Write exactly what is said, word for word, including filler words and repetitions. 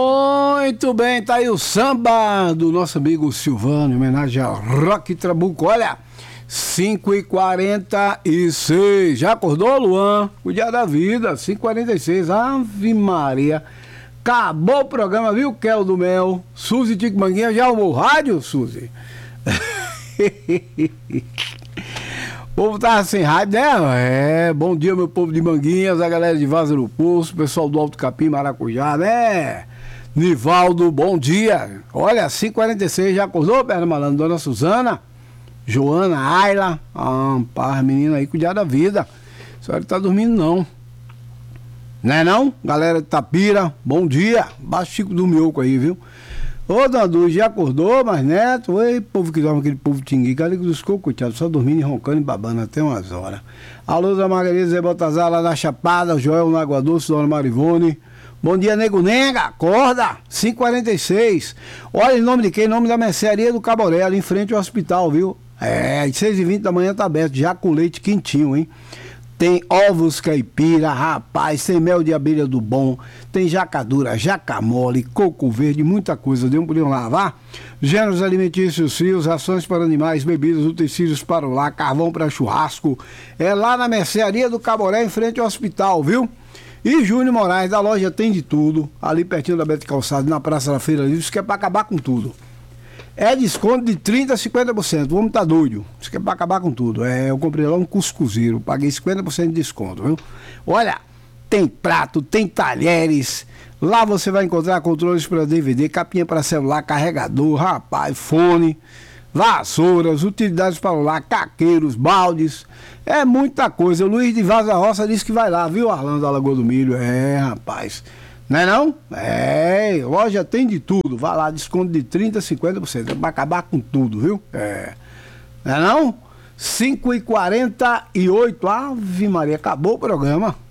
Muito bem, tá aí o samba do nosso amigo Silvano, em homenagem ao Rock Trabuco. Olha, cinco e quarenta e seis. Já acordou, Luan? O dia da vida, cinco e quarenta e seis. Ave Maria. Acabou o programa, viu, Kel do Mel? Suzy Tico Manguinha, já arrumou o rádio, Suzy? O povo tava sem rádio, né? É, bom dia, meu povo de Manguinhas, a galera de Vaza no Poço, o pessoal do Alto Capim, Maracujá, né? Nivaldo, bom dia. Olha, cinco e quarenta e seis, já acordou, perna malandro? Dona Suzana, Joana, Ayla, ah, pá, menina aí, cuidar da vida. A senhora tá dormindo, não. Né não? Galera de Tapira, bom dia. Baixo Chico do Mioco aí, viu? Ô, Dandu, já acordou, mas Neto? Oi, povo que dorme, aquele povo tingue, galera dos cocoteados, só dormindo e roncando e babando até umas horas. Alô, da Margarida Zé Baltazar, lá na Chapada, Joel na Água Doce, Dona Marivone. Bom dia, Nego Nenga, acorda, cinco e quarenta e seis. Olha, em nome de quem? Em nome da Mercearia do Caboré, ali em frente ao hospital, viu? É, às seis e vinte da manhã tá aberto, já com leite quentinho, hein? Tem ovos caipira, rapaz, tem mel de abelha do bom, tem jacadura, jacamole, coco verde, muita coisa, não podiam lavar. Gêneros alimentícios frios, rações para animais, bebidas, utensílios para o lar, carvão para churrasco. É lá na Mercearia do Caboré, em frente ao hospital, viu? E Júnior Moraes, da loja Tem de Tudo, ali pertinho da Beto Calçado, na Praça da Feira Livre, isso que é para acabar com tudo. É desconto de trinta por cento a cinquenta por cento. O homem tá doido. Isso que é pra acabar com tudo. É, eu comprei lá um cuscuzeiro. Paguei cinquenta por cento de desconto, viu? Olha, tem prato, tem talheres. Lá você vai encontrar controles para D V D, capinha para celular, carregador, rapaz, fone, vassouras, utilidades para o lar, caqueiros, baldes. É muita coisa. O Luiz de Vaza Roça disse que vai lá, viu, Arlando da Lagoa do Milho? É, rapaz. Não é não? É, loja Tem de Tudo. Vai lá, desconto de trinta por cento, cinquenta por cento. É pra acabar com tudo, viu? É. Não é não? cinco e quarenta e oito. Ave Maria, acabou o programa.